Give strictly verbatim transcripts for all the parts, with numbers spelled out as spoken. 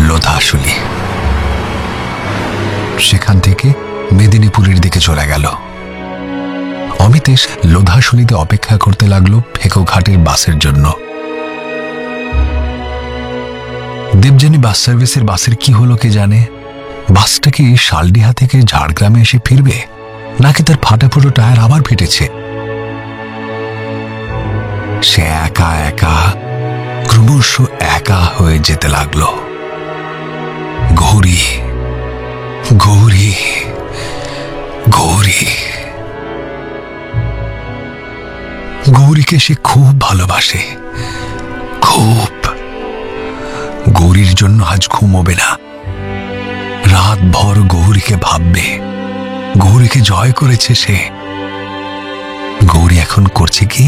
লোধাশুলি। সেখান থেকে মেদিনীপুরের দিকে চলে গেল। অমিতেশ লোধাশুলিতে অপেক্ষা করতে লাগলো ফেকোঘাটের বাসের জন্য। দেবযানী বাস সার্ভিসের বাসের কি হলো কে জানে। বাসটা কি শালডিহা থেকে ঝাড়গ্রামে এসে ফিরবে, নাকি তার ফাটাফুটো টায়ার আবার ফেটেছে? সে একা একা ক্রমশ একা হয়ে যেতে লাগলো। গৌরী, গৌরী, গৌরী। গৌরীকে সে খুব ভালোবাসে, খুব। গৌরীর জন্য আজ ঘুমোবে না, রাত ভর গৌরীকে ভাববে। গৌরীকে জয় করেছে সে। গৌরী এখন করছে কি?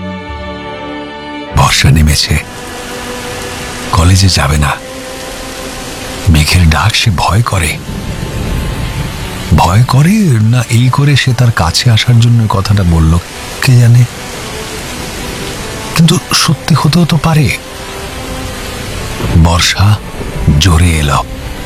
বর্ষা নেমেছে, কলেজে যাবে না। মেঘের ডাক সে ভয় করে। ভয় করে না এই করে সে তার কাছে আসার জন্য কথাটা বলল কে জানে। কিন্তু সত্যি হতেও তো পারে। বর্ষা জোরে এলো।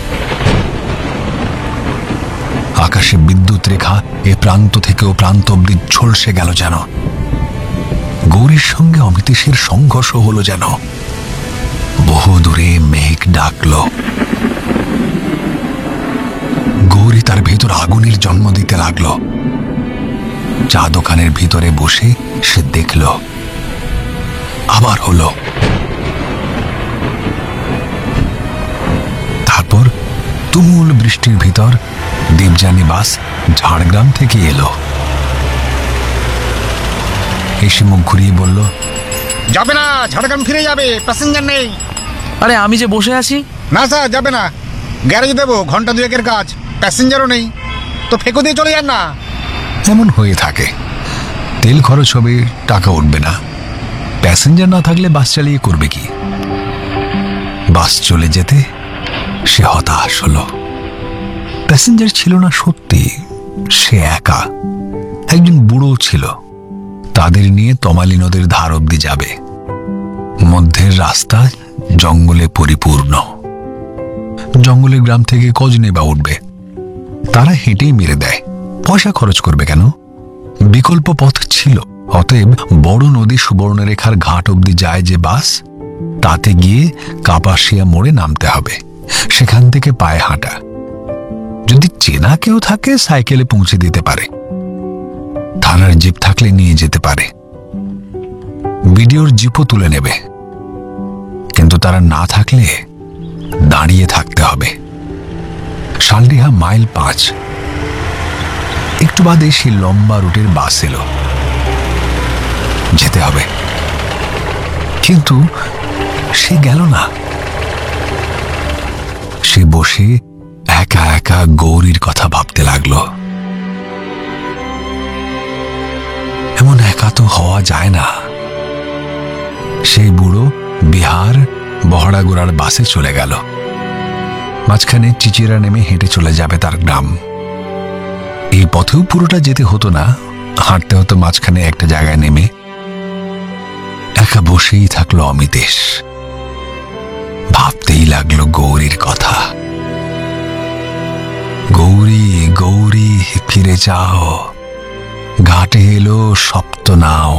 আকাশে বিদ্যুৎ রেখা এ প্রান্ত থেকে ও প্রান্ত অব্দি ঝলসে গেল যেন। গৌরীর সঙ্গে অমিতেশের সংঘর্ষ হলো যেন। বহু দূরে মেঘ ডাকল। গৌরী তার ভেতর আগুনের জন্ম দিতে লাগল। চা দোকানের ভিতরে বসে সে দেখল, আবার হলো। তারপর তুমুল বৃষ্টির ভিতর দেবযানী বাস ঝাড়গ্রাম থেকে এলো। এসে মুখ ঘুরিয়ে বলল, যাবে না, ঝাড়গ্রাম ফিরে যাবে, প্যাসেঞ্জার নেই। আরে আমি যে বসে আছি। না স্যার, যাবে না, গ্যারেজ দেবো, ঘন্টা দুয়েকের কাজ, প্যাসেঞ্জারও নেই, তো ফেকো দিয়ে চলে যান না। এমন হয়ে থাকে। তেল খরচ হবে, টাকা উঠবে না। প্যাসেঞ্জার না থাকলে বাস চালিয়ে করবে কি? বাস চলে যেতে সে হতাশ হলো। প্যাসেঞ্জার ছিল না সত্যি, সে একা। একজন বুড়ো ছিল, তাদের নিয়ে তমালি নদীর ধার অব্দি যাবে। মধ্যের রাস্তা জঙ্গলে পরিপূর্ণ। জঙ্গলের গ্রাম থেকে কজনে বা উঠবে? তারা হেঁটেই মেরে দেয়। পয়সা খরচ করবে কেন? বিকল্প পথ ছিল। অতএব বড় নদী সুবর্ণরেখার ঘাট অব্দি যায় যে বাস, তাতে গিয়ে কাপাসিয়া মোড়ে নামতে হবে। সেখান থেকে পায়ে হাঁটা। যদি চেনা কেউ থাকে সাইকেলে পৌঁছে দিতে পারে। থানার জিপ থাকলে নিয়ে যেতে পারে। বিডিওর জিপও তুলে নেবে। কিন্তু তারা না থাকলে দাঁড়িয়ে থাকতে হবে। শালডিহা মাইল পাঁচ। একটু বাদে সেই লম্বা রুটের বাস এলো। যেতে হবে। কিন্তু সে গেল না। সে বসে একা একা গৌরীর কথা ভাবতে লাগলো। এমন একা তো হওয়া যায় না। সেই বুড়ো বিহার বহড়াগুড়ার বাসে চলে গেল। মাঝখানে চিচিরা নেমে হেঁটে চলে যাবে তার গ্রাম। এই পথেও পুরোটা যেতে হতো না, হাঁটতে হতো মাঝখানে একটা জায়গায় নেমে। একা বসেই থাকলো অমিতেশ। ভাবতেই লাগলো গৌরীর কথা। গৌরী, গৌরী ফিরে যাও, ঘাটে এলো সপ্ত নাও।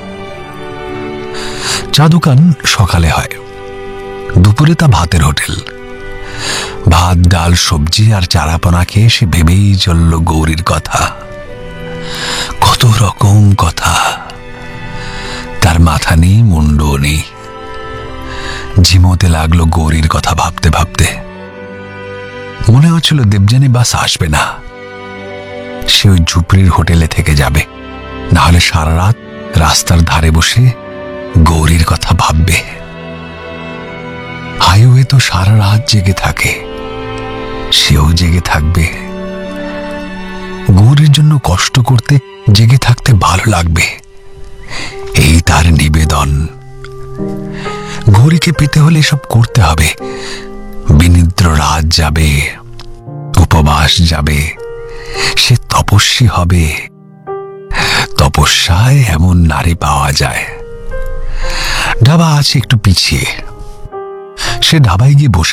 চা দোকান সকালে হয়, দুপুরে তা ভাতের হোটেল। ভাত, ডাল, সবজি আর চারাপোনা খেয়ে সে ভেবেই চলল গৌরীর কথা। কত রকম কথা। তার মাথা নেই, মুন্ডও নেই। ঝিমোতে লাগলো গৌরীর কথা ভাবতে ভাবতে। মনে হচ্ছিল দেবযানী বাস আসবে না। সে ওই ঝুপড়ির হোটেলে থেকে যাবে, না হলে সারা রাত রাস্তার ধারে বসে গৌরীর কথা ভাববে। হাইওয়ে তো সারা রাত জেগে থাকে, সেও জেগে থাকবে। গৌরীর জন্য কষ্ট করতে, জেগে থাকতে ভালো লাগবে, এই তার নিবেদন। গৌরীকে পেতে হলে এসব করতে হবে। বিনিদ্র রাত যাবে, উপবাস যাবে, সে তপস্বী হবে। তপস্যায় এমন নারী পাওয়া যায়। ধাবা আছে একটু পিছিয়ে। সে ধাবায় গিয়ে বসে